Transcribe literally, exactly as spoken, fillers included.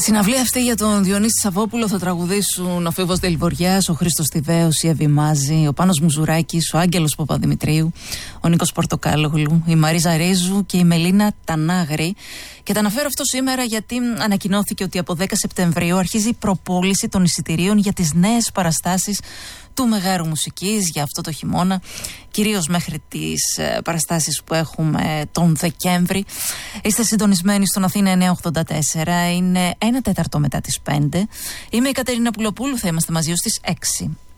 Στη συναυλία αυτή για τον Διονύση Σαββόπουλο θα τραγουδήσουν ο Φίβος Δελβοριάς, ο Χρήστος Τιβαίος, η Εύη Μάζη, ο Πάνος Μουζουράκης, ο Άγγελος Παπαδημητρίου, ο Νίκος Πορτοκάλογλου, η Μαρίζα Ρίζου και η Μελίνα Τανάγρη. Και τα αναφέρω αυτό σήμερα γιατί ανακοινώθηκε ότι από δέκα Σεπτεμβρίου αρχίζει η προπόληση των εισιτηρίων για τις νέες παραστάσεις του Μεγάρου Μουσικής για αυτό το χειμώνα, κυρίως μέχρι τις ε, παραστάσεις που έχουμε τον Δεκέμβρη. Είστε συντονισμένοι στον Αθήνα εννιακόσια ογδόντα τέσσερα, είναι ένα τέταρτο μετά τις πέντε. Είμαι η Κατερίνα Πουλοπούλου, θα είμαστε μαζί ως τις έξι.